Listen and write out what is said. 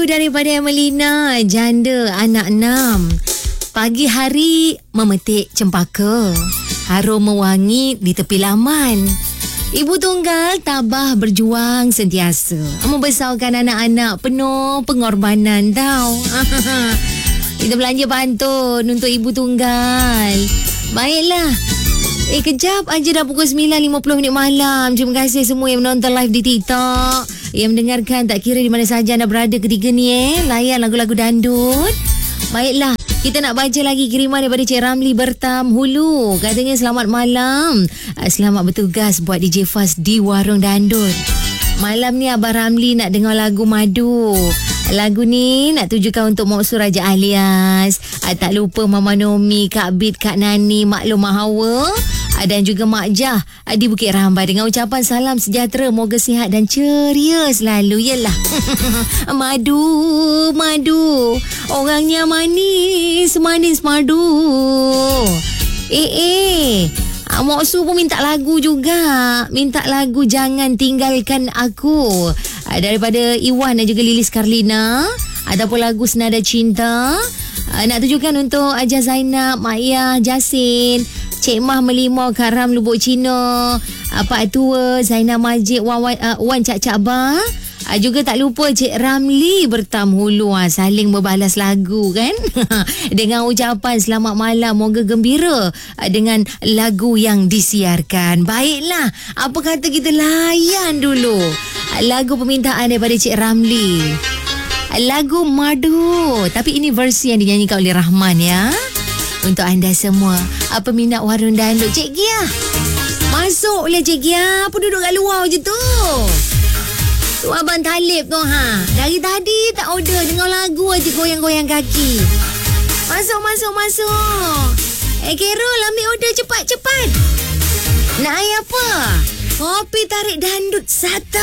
daripada Emelina, janda anak 6. Pagi hari memetik cempaka, harum mewangi di tepi laman. Ibu tunggal tabah berjuang sentiasa membesarkan anak-anak penuh pengorbanan tau. Kita belanja pantun untuk ibu tunggal. Baiklah. Kejap aja dah pukul 9.50 malam. Terima kasih semua yang menonton live di TikTok, yang mendengarkan tak kira di mana sahaja anda berada ketika ni layan lagu-lagu dandut. Baiklah, kita nak baca lagi kiriman daripada Cik Ramli Bertam Hulu. Katanya selamat malam, selamat bertugas buat DJ Faz di Warung Dandut. Malam ni Abang Ramli nak dengar lagu Madu. Lagu ni nak tujukan untuk Mak Sur Raja Alias, tak lupa Mama Nomi, Kak Bit, Kak Nani, Mak Long Mahawa, dan juga Mak Jah di Bukit Rambai, dengan ucapan salam sejahtera, moga sihat dan ceria selalu. Yelah. Madu, madu, orangnya manis, manis madu. Mak Su pun minta lagu juga. Minta lagu Jangan Tinggalkan Aku daripada Iwan dan juga Lilis Karlina, ataupun lagu Senada Cinta. Nak tujukan untuk Ajah Zainab, Mak Yah, Jasin, Cik Mah Melimau, Karam Lubuk Cina, Pak Tua, Zainab Majid, Wan Cak Cak Ba. Juga tak lupa Cik Ramli Bertam Hulu, saling berbalas lagu kan. Dengan ucapan selamat malam, moga gembira dengan lagu yang disiarkan. Baiklah, apa kata kita layan dulu lagu permintaan daripada Cik Ramli, lagu Madu, tapi ini versi yang dinyanyikan oleh Rahman ya. Untuk anda semua peminat Warung Dandut. Cik Gia, masuklah Cik Gia. Apa duduk kat luar je tu? Tu Abang Talib tu dari tadi tak order, dengar lagu aja goyang-goyang kaki. Masuk. Carol, ambil order cepat. Nak air apa? Kopi tarik dandut 1.